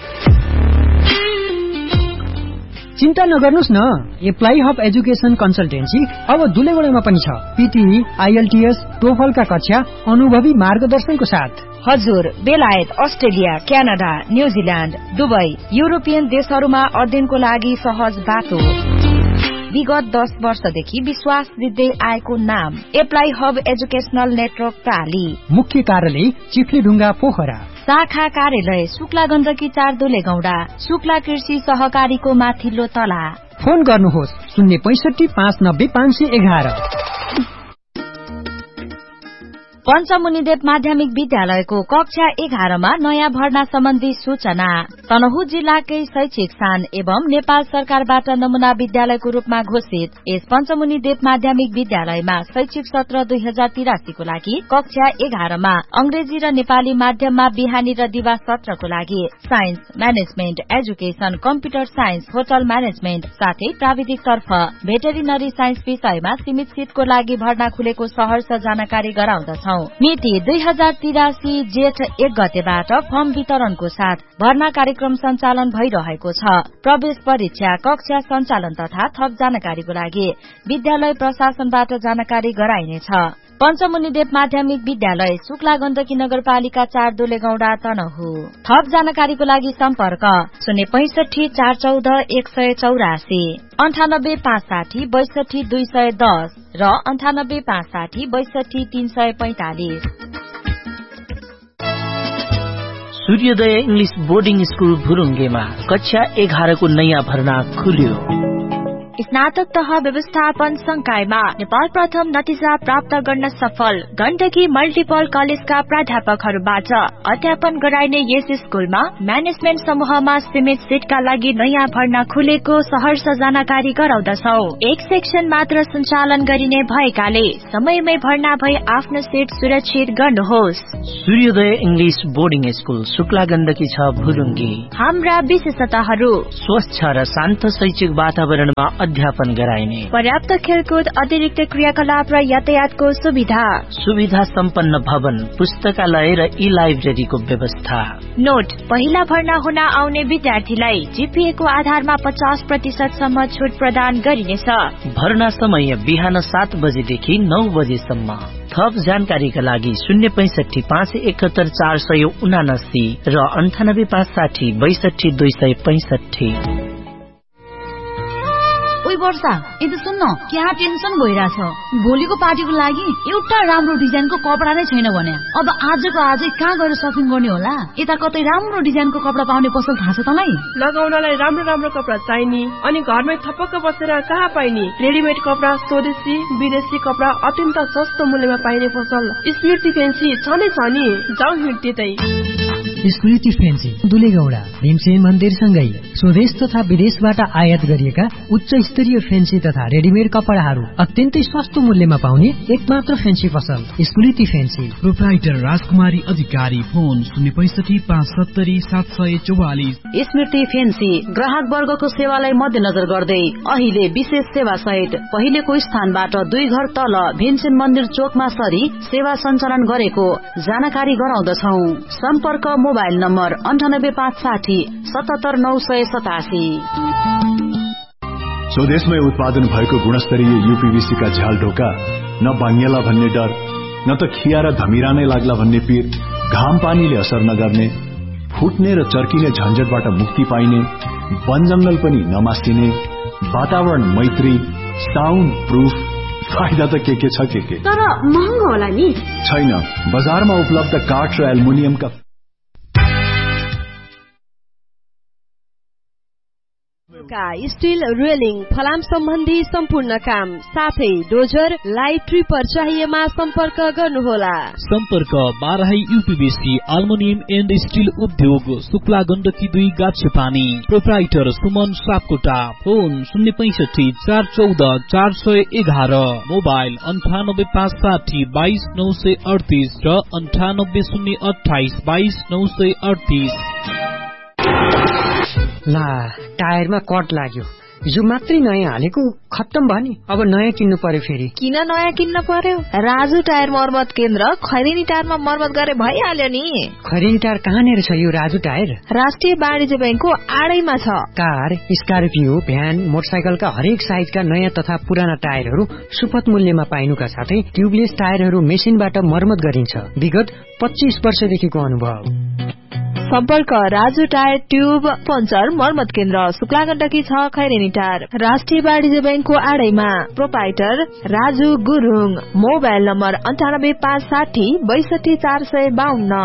चिन्ता नगर्नुस् न, एप्लाई हब एजुकेशन कन्सल्टेन्सी अब दुलेगुडामा पनि छ। पीटीई, आईएलटीएस, टोफलका कक्षा अनुभवी मार्गदर्शनको साथ। हजुर, बेलायत, Australia, Canada, New Zealand, Dubai, European देशहरूमा अध्ययनको लागि सहज बाटो। विगत दस वर्षदेखि विश्वास दिँदै आएको नाम एप्लाई हब एजुकेशनल नेटवर्क प्राली। मुख्य कार्यालय चिफ्लीढुङ्गा पोखरा। शाखा कार्यालय शुक्ला गण्डकी चार दुलेगौडा, शुक्ला कृषि सहकारीको माथिल्लो तला। फोन गर्नुहोस् शून्य पैंसठी पाँच नब्बे पाँच सय एघार। पञ्चमुनिदेव माध्यमिक विद्यालयको कक्षा एघारमा नयाँ भर्ना सम्बन्धी सूचना। तनहु जिल्लाकै शैक्षिक स्थान एवं नेपाल सरकारबाट नमूना विद्यालयको रूपमा घोषित यस पञ्चमुनिदेव माध्यमिक विद्यालयमा शैक्षिक सत्र दुई हजार तिरासीको लागि कक्षा एघारमा अंग्रेजी र नेपाली माध्यममा बिहानी र दिवा सत्रको लागि science, management, education, computer science, hotel management साथै प्राविधिक तर्फ भेटेरिनरी साइन्स विषयमा सीमित सीटको लागि भर्ना खुलेको सहर्ष जानकारी गराउँदछौ। गर्दछौ। मिति दुई हजार तिरासी जेठ एक गतेबाट फर्म वितरणको साथ भर्ना कार्यक्रम सञ्चालन भइरहेको छ। प्रवेश परीक्षा, कक्षा सञ्चालन तथा थप जानकारीको लागि विद्यालय प्रशासनबाट जानकारी गराइनेछ। पञ्चमुनिदेव माध्यमिक विद्यालय, शुक्ला गण्डकी नगरपालिका चार दुलेगौडा तनहु। थप जानकारीको लागि सम्पर्क शून्य पैंसठी चार चौध एक सय चौरासी, अन्ठानब्बे पाँच साठी बैसठी दुई सय दस र अन्ठानब्बे पाँच साठी बैसठी तीन सय पैंतालिस। सूर्योदय इंग्लिश बोर्डिङ स्कूल भुरुङ्गेमा कक्षा एघारको नयाँ भर्ना खुल्यो। स्नातक तह व्यवस्थापन संकायमा नेपाल प्रथम नतिजा प्राप्त गर्न सफल गण्डकी मल्टिपल कलेजका प्राध्यापकहरूबाट अध्यापन गराइने यस स्कूलमा म्यानेजमेन्ट समूहमा सीमित सीटका लागि नयाँ भर्ना खुलेको सहर्ष जानकारी गराउँदछौ। एक सेक्सन मात्र सञ्चालन गरिने भएकाले समयमै भर्ना भई आफ्नो सीट सुरक्षित गर्नुहोस्। सूर्योदय English boarding school, Shukla Gandaki छ भुरुङ्गे। हाम्रा विशेषताहरू: स्वच्छ र शान्त शैक्षिक वातावरणमा अध्यापन गराइने, पर्याप्त खेलकुद, अतिरिक्त क्रियाकलाप र यातायातको सुविधा, सुविधा सम्पन्न भवन, पुस्तकालय र ई लाइब्रेरीको व्यवस्था। नोट: पहिला भर्ना हुन आउने विद्यार्थीलाई जीपीए को आधारमा पचास प्रतिशत सम्म छुट प्रदान गरिनेछ। भर्ना समय बिहान सात बजेदेखि नौ बजेसम्म। थप जानकारीका लागि शून्य पैंसठी पाँच एकहत्तर चार सय उनासी र अन्ठानब्बे पाँच साठी बैसठी दुई सय पैंसठी। ओइ वर्षा, यदि सुन्न, क्या टेन्सन भइरहेछ। भोलिको पार्टीको लागि एउटा राम्रो डिजाइनको कपडा नै छैन भने अब आजको आजै कहाँ गएर सपिङ गर्ने होला? यता कतै राम्रो डिजाइनको कपडा पाउने पसल थाहा छ तँलाई? लगाउनलाई राम्रो राम्रो कपडा चाहिने अनि घरमै थपक्क बसेर कहाँ पाइने? रेडिमेड कपडा, स्वदेशी विदेशी कपडा अत्यन्त सस्तो मूल्यमा पाइने पसल स्मृति फेन्सी छ नै छ नि। जाउँ हिँड्दै तै। स्मृति फेन्सी दुलेगौडा भीमसेन मन्दिरसँगै स्वदेश तथा विदेशबाट आयात गरिएका उच्च स्तरीय फेन्सी तथा रेडिमेड कपडाहरू अत्यन्तै सस्तो मूल्यमा पाउने एकमात्र फेन्सी पसल स्मृति फेन्सी। प्रोप्राइटर राजकुमारी अधिकारी, फोन शून्य पैंसठी पाँच सत्तरी सात सय चौवालिस। स्मृति फेन्सी ग्राहक वर्गको सेवालाई मध्यनजर गर्दै अहिले विशेष सेवा सहित पहिलेको स्थानबाट दुई घर तल भीमसेन मन्दिर चोकमा सरी सेवा सञ्चालन गरेको जानकारी गराउँदछौ। सम्पर्क मोबाइल नम्बर अन्ठानब्बे पाँच साठी सतहत्तर नौ सय सतासी। स्वदेशमै उत्पादन भएको गुणस्तरीय यूपीवीसी का झ्याल ढोका न भाङ्गेला भन्ने डर, न त खिया र धमिरा नै लाग्ला भन्ने पीर, घाम पानीले असर नगर्ने, फुट्ने र चर्किने झन्झटबाट मुक्ति पाइने, वन जंगल पनि नमासिने, वातावरण मैत्री, साउन्ड प्रूफ, फाइदा त के के छ के के, तर महँगो होला नि? छैन, बजारमा उपलब्ध काठ र एल्युमिनियमका स्टील रेलिङ, फलाम सम्बन्धी सम्पूर्ण काम साथै डोजर, लाइट ट्रिपर चाहिएमा सम्पर्क गर्नुहोला। सम्पर्क Barahi uPVC aluminium and steel उद्योग, शुक्ला गण्डकी दुई गाछेपानी। प्रोप्राइटर सुमन सापकोटा, फोन शून्य पैंसठी चार चौध चार सय एघार, मोबाइल अन्ठानब्बे पाँच साठी बाइस नौ सय अडतिस र अन्ठानब्बे शून्य अठाइस बाइस नौ सय अडतिस। ला, टायरमा कट लाग्यो। हिजो मात्रै नयाँ हालेको खत्तम भयो नि, अब नयाँ किन्नु पर्यो फेरि। किन नयाँ किन्न पर्यो? राजु टायर मर्मत केन्द्र खैरेनी टायरमा मर्मत गरे भइहाल्यो नि। खैरेनी टायर कहाँनिर छ यो राजु टायर? राष्ट्रिय वाणिज्य बैंकको आडैमा छ। कार, स्कर्पियो, भ्यान, मोटरसाइकलका हरेक साइजका नयाँ तथा पुराना टायरहरू सुपथ मूल्यमा पाइनुका साथै ट्युबलेस टायरहरू मेसिनबाट मर्मत गरिन्छ। विगत पच्चीस वर्षदेखिको अनुभव। सम्पर्क राजु टायर ट्युब पञ्चर मर्मत केन्द्र, शुक्ला गण्डकी छ खैरेनी टायर, राष्ट्रिय वाणिज्य बैंकको आडैमा। Proprietor Raju Gurung, mobile number अन्ठानब्बे पाँच साठी बैसठी चार सय बाहन्न।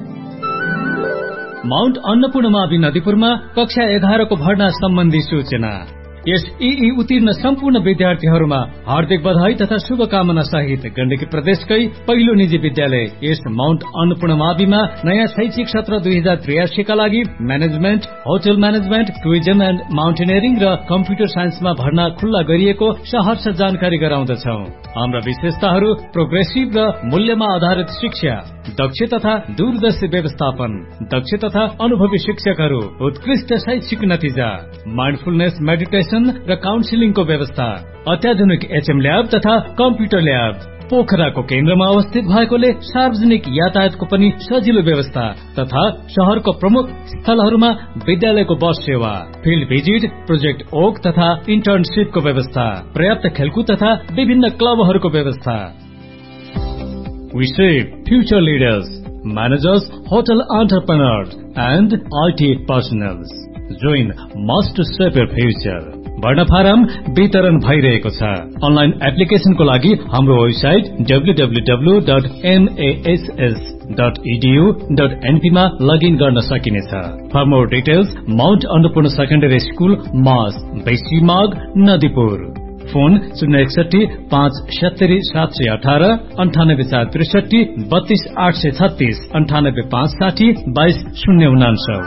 माउन्ट अन्नपूर्णमावि नदीपुरमा कक्षा एघारको भर्ना सम्बन्धी सूचना। यस ई उत्तीर्ण सम्पूर्ण विद्यार्थीहरूमा हार्दिक बधाई तथा शुभकामना सहित गण्डकी प्रदेशकै पहिलो निजी विद्यालय यस माउन्ट अन्नपूर्णमाविमा नयाँ शैक्षिक सत्र दुई हजार त्रियासीका लागि management, hotel management, tourism and mountaineering र कम्प्युटर साइन्समा भर्ना खुल्ला गरिएको सहर्ष जानकारी गराउँदछौ। हाम्रा विशेषताहरू प्रोग्रेसिभ र मूल्यमा आधारित शिक्षा, दक्ष तथा दूरदर्शी व्यवस्थापन, दक्ष तथा अनुभवी शिक्षकहरू, उत्कृष्ट शैक्षिक नतिजा, माइन्डफुलनेस मेडिटेसन र काउन्सिलिङको व्यवस्था, अत्याधुनिक एचएम ल्याब तथा कम्प्युटर ल्याब, पोखराको केन्द्रमा अवस्थित भएकोले सार्वजनिक यातायातको पनि सजिलो व्यवस्था तथा शहरको प्रमुख स्थलहरूमा विद्यालयको बस सेवा, फिल्ड भिजिट, प्रोजेक्ट ओक तथा इन्टर्नशिपको व्यवस्था, पर्याप्त खेलकुद तथा विभिन्न क्लबहरूको व्यवस्था। We shape future leaders, managers, hotel entrepreneurs and I T personnel. Join us to shape your future. भर्ना फारम वितरण भइरहेको छ। अनलाइन एप्लिकेशनको लागि हाम्रो website W W W dot एमएएसएस dot edu dot NP मा लगइन गर्न सकिनेछ। For more details Mount Annapurna secondary school mass बेसीमाग Nadipur. Phone शून्य एकसठी पाँच सत्तरी सात सय अठार अन्ठानब्बे चार त्रिसठी बत्तीस आठ सय छत्तीस अन्ठानब्बे पाँच साठी बाइस शून्य उनान्सय।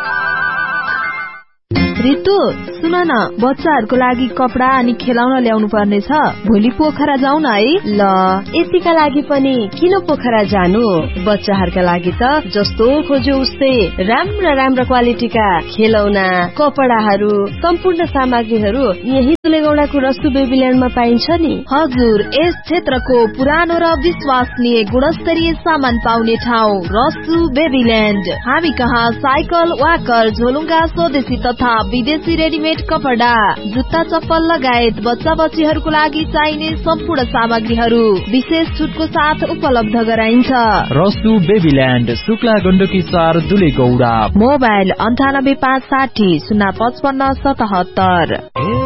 रितु सुन न, बच्चाहरूको लागि कपडा अनि खेलाउन ल्याउनु पर्ने छ। भोलि पोखरा जाउँ न है। ल यतिका लागि पनि किन पोखरा जानु? बच्चाहरूका लागि त जस्तो खोज्यो उस्तै राम्रा राम्रा क्वालिटीका खेलौना, कपडाहरू, सम्पूर्ण सामग्रीहरू यही दुलेगौडाको रस्तु बेबील्यान्डमा पाइन्छ नि। हजुर, यस क्षेत्रको पुरानो र विश्वसनीय गुणस्तरीय सामान पाउने ठाउँ रस्तु बेबील्यान्ड। हामी कहाँ साइकल, वाकर, झोलुङ्गा, स्वदेशी तथा विदेशी रेडीमेड कपडा, जुत्ता, चप्पल लगायत बच्चा बच्चीहरूको लागि चाहिने सम्पूर्ण सामग्रीहरू विशेष छुटको साथ उपलब्ध गराइन्छ। रस्तु बेबील्यान्ड, शुक्ला गण्डकी चार, दुलेगौडा। मोबाइल अन्ठानब्बे पाँच साठी शून्य पचपन्न सतहत्तर।